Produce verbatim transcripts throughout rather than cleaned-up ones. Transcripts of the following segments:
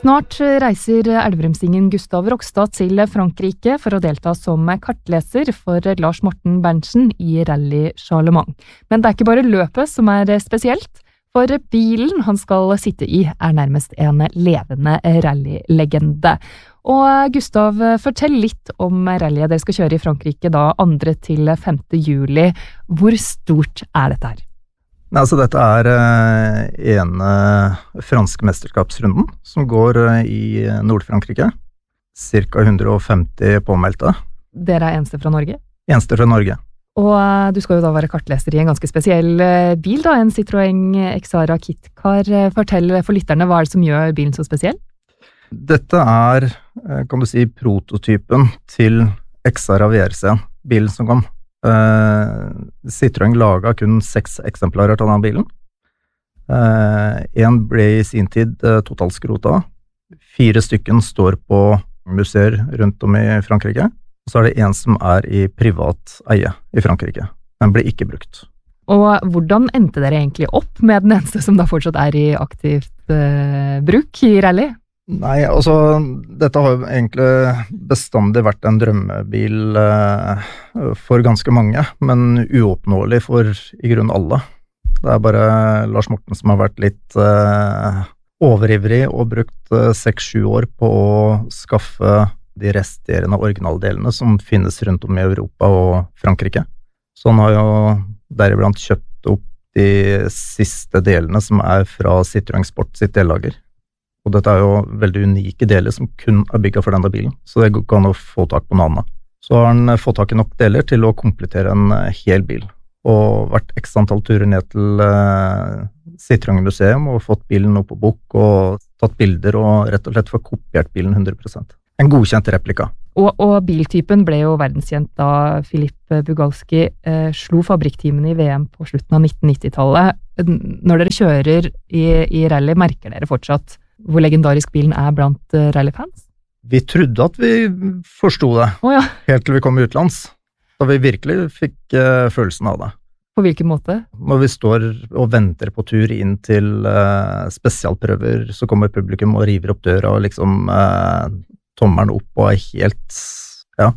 Snart reiser elverumsingen Gustav Rokstad til Frankrike for å delta som kartleser for Lars Morten Berntsen i Rally Charlemagne. Men det er ikke bare løpet som er spesielt, for bilen han skal sitte i er nærmest en levende rallylegende. Og Gustav, fortell litt om rallyet dere skal kjøre i Frankrike da andre til femte juli. Hvor stort er dette her? Nei, altså dette er eh, ene franske mesterskapsrunden som går eh, i Nord-Frankrike. Cirka hundre og femti påmeldte. Dere er eneste fra Norge? Eneste fra Norge. Og du skal jo da være kartleser i en ganske spesiell bil da, en Citroën Xara Kitcar. Fortell for lytterne, hva er det som gjør bilen så spesiell? Dette er, kan du si, prototypen til Xara V R C, bilen som kom. Uh, Citroën laget kun seks eksemplarer til denne bilen. Uh, en ble i sin tid uh, totalskrota. Fire stykken står på museer rundt om i Frankrike. Og så er det en som er i privat eie i Frankrike. Den ble ikke brukt. Og hvordan endte dere egentlig opp med den eneste som da fortsatt er i aktivt uh, bruk i rally? Nei, altså, dette har jo egentlig bestandig vært en drømmebil uh, for ganske mange, men uoppnåelig for i grunn alle. Det er bare Lars Morten som har vært litt uh, overivrig og brukt seks-sju uh, år på å skaffe de resterende originaldelene som finnes rundt om i Europa og Frankrike. Så han har jo deriblant kjøpt opp de siste delene som er fra Citroën Sport sitt dellager. Og dette er jo veldig unike deler som kun er bygget for denne bilen, så det går ikke an å få tak på noe annet. Så har han fått tak i nok deler til å komplettere en hel bil, og vært x antall turer ned til uh, Citroën museum og fått bilen opp på bok og tatt bilder og rett og slett få kopiert bilen hundre prosent. En godkjent replika. Og, og biltypen ble jo verdenskjent da Philippe Bugalski eh, slo fabrikktimene i V M på slutten av nitten nittitallet. Når dere kjører i, i rally, merker dere fortsatt hvor legendarisk bilen er blant uh, rallyfans? Vi trodde at vi forstod det, oh, ja. Helt til vi kom utenlands. Da vi virkelig fikk uh, følelsen av det. På hvilken måte? Når vi står og venter på tur inn til uh, spesialprøver, så kommer publikum og river opp døra og liksom... Uh, tommeren opp og er helt, ja.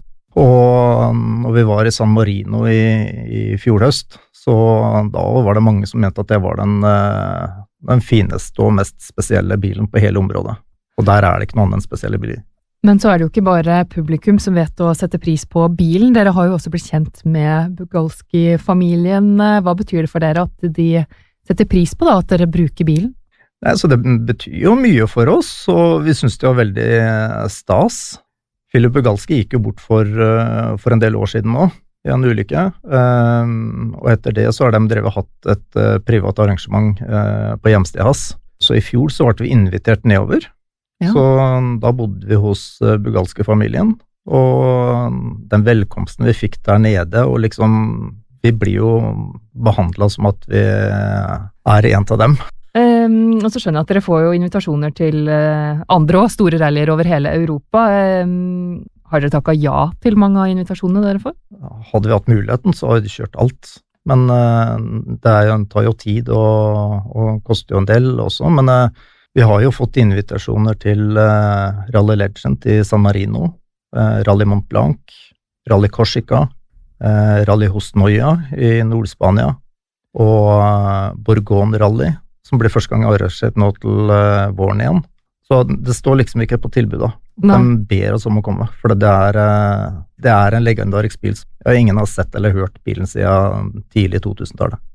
Og når vi var i San Marino i, i fjor høst, så da var det mange som mente at det var den, den fineste og mest spesielle bilen på hele området. Og der er det ikke noen annen spesielle biler. Men så er det jo ikke bare publikum som vet å sette pris på bilen. Dere har jo også blitt kjent med Bugalski-familien. Hva betyr det for dere at de setter pris på da, at dere bruker bilen? Nei, så det betyr jo mye for oss, og vi synes det var veldig stas. Philippe Bugalski gikk jo bort for, for en del år siden nå, i en ulykke, og etter det så har de drevet hatt et privat arrangement på hjemstedet hans. Så i fjor så ble vi invitert nedover, ja. Så da bodde vi hos Bugalski-familien, og den velkomsten vi fikk der nede, og liksom, vi blir jo behandlet som at vi er en av dem. Um, og så skjønner jeg at dere får jo invitasjoner til uh, andre og store rallyer over hele Europa. Um, har dere takket ja til mange av invitasjonene dere får? Hadde vi hatt muligheten, så har vi kjørt alt. Men uh, det er jo, tar jo tid og, og koster jo en del også. Men uh, vi har jo fått invitasjoner til uh, Rally Legend i San Marino, uh, Rally Mont Blanc, Rally Corsica, uh, Rally Hosnoia i Nord-Spania og uh, Bourgogne Rally, som ble første gang arrangert nå til uh, våren igjen. Så det står liksom ikke på tilbudet. De ber oss om å komme, for det er, uh, det er en legendarisk bil. Jeg har ingen har sett eller hørt bilen siden tidlig to tusen-tallet.